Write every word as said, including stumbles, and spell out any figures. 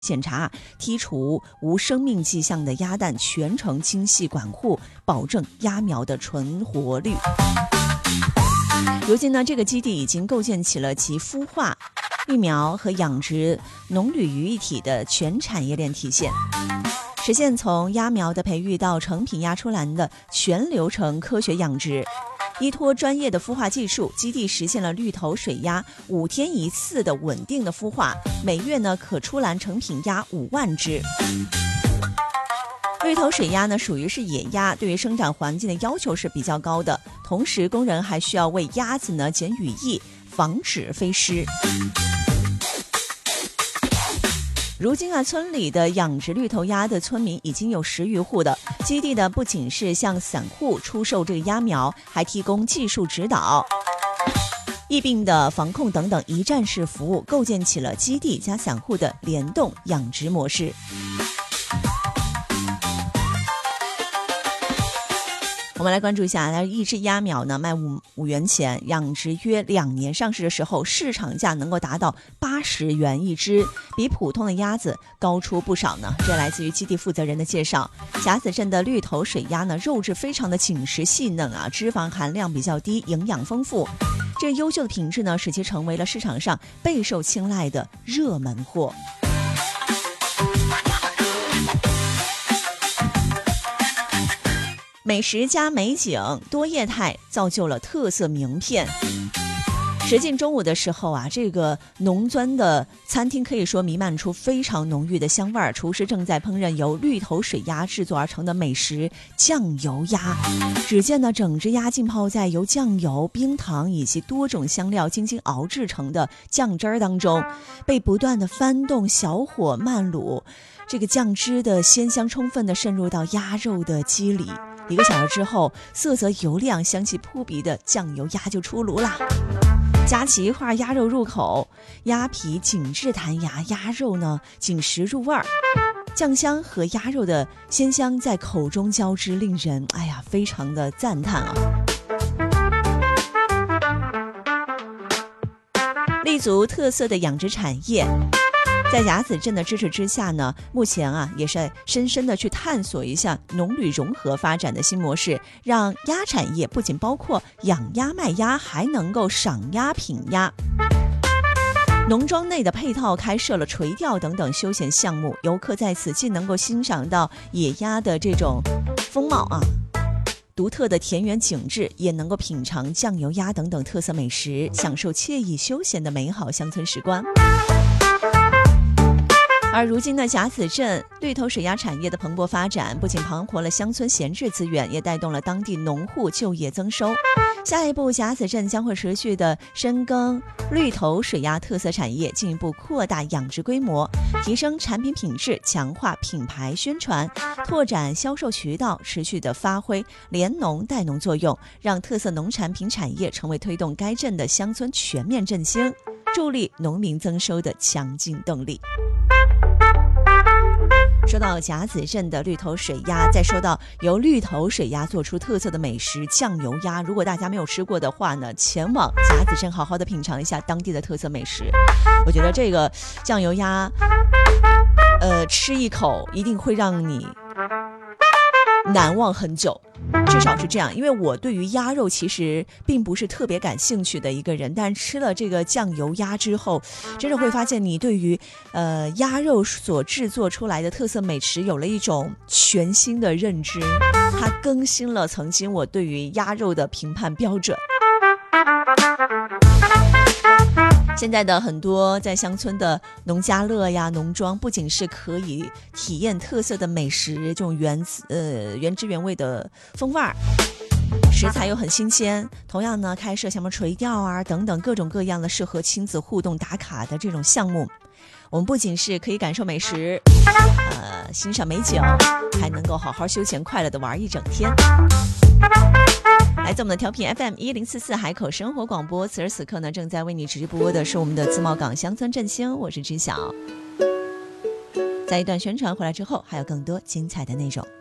检查，剔除无生命迹象的鸭蛋，全程精细管护，保证鸭苗的存活率。如今呢，这个基地已经构建起了集孵化、育苗和养殖、农旅于一体的全产业链体现，实现从鸭苗的培育到成品鸭出栏的全流程科学养殖。依托专业的孵化技术，基地实现了绿头水鸭五天一次的稳定的孵化，每月呢可出栏成品鸭五万只。绿头水鸭呢属于是野鸭，对于生长环境的要求是比较高的，同时工人还需要为鸭子呢剪羽翼，防止飞失。如今啊，村里的养殖绿头鸭的村民已经有十余户的。基地呢，不仅是向散户出售这个鸭苗，还提供技术指导、疫病的防控等等一站式服务，构建起了基地加散户的联动养殖模式。我们来关注一下，那一只鸭苗呢卖五五元钱，养殖约两年，上市的时候市场价能够达到八十元一只，比普通的鸭子高出不少呢。这来自于基地负责人的介绍。甲子镇的绿头水鸭呢，肉质非常的紧实细嫩啊，脂肪含量比较低，营养丰富。这优秀的品质呢，使其成为了市场上备受青睐的热门货。美食加美景，多业态造就了特色名片。时近中午的时候啊，这个农庄的餐厅可以说弥漫出非常浓郁的香味儿。厨师正在烹饪由绿头水鸭制作而成的美食酱油鸭。只见呢，整只鸭浸泡在由酱油、冰糖以及多种香料精心熬制成的酱汁儿当中，被不断的翻动，小火慢卤，这个酱汁的鲜香充分的渗入到鸭肉的肌里。一个小时之后，色泽油亮、香气扑鼻的酱油鸭就出炉啦。夹起一块鸭肉入口，鸭皮紧致弹牙，鸭肉呢紧实入味儿，酱香和鸭肉的鲜香在口中交织，令人哎呀非常的赞叹啊！立足特色的养殖产业。在甲子镇的支持之下呢，目前啊也是深深的去探索一下农旅融合发展的新模式，让鸭产业不仅包括养鸭卖鸭，还能够赏鸭品鸭。农庄内的配套开设了垂钓等等休闲项目，游客在此既能够欣赏到野鸭的这种风貌啊，独特的田园景致，也能够品尝酱油鸭等等特色美食，享受惬意休闲的美好乡村时光。而如今的甲子镇绿头水鸭产业的蓬勃发展，不仅盘活了乡村闲置资源，也带动了当地农户就业增收。下一步，甲子镇将会持续的深耕绿头水鸭特色产业，进一步扩大养殖规模，提升产品品质，强化品牌宣传，拓展销售渠道，持续的发挥联农带农作用，让特色农产品产业成为推动该镇的乡村全面振兴、助力农民增收的强劲动力。说到甲子镇的绿头水鸭，再说到由绿头水鸭做出特色的美食酱油鸭，如果大家没有吃过的话呢，前往甲子镇好好的品尝一下当地的特色美食。我觉得这个酱油鸭呃，吃一口一定会让你难忘很久，至少是这样。因为我对于鸭肉其实并不是特别感兴趣的一个人，但吃了这个酱油鸭之后，真的会发现你对于呃鸭肉所制作出来的特色美食有了一种全新的认知，它更新了曾经我对于鸭肉的评判标准。现在的很多在乡村的农家乐呀、农庄，不仅是可以体验特色的美食，这种原呃原汁原味的风味儿，食材又很新鲜。同样呢，开设像什么垂钓啊等等各种各样的适合亲子互动打卡的这种项目。我们不仅是可以感受美食，呃，欣赏美景，还能够好好休闲快乐的玩一整天。来自我们的调频 F M 一零四四海口生活广播，此时此刻呢正在为你直播的是我们的自贸港乡村振兴，我是知晓。在一段宣传回来之后，还有更多精彩的内容。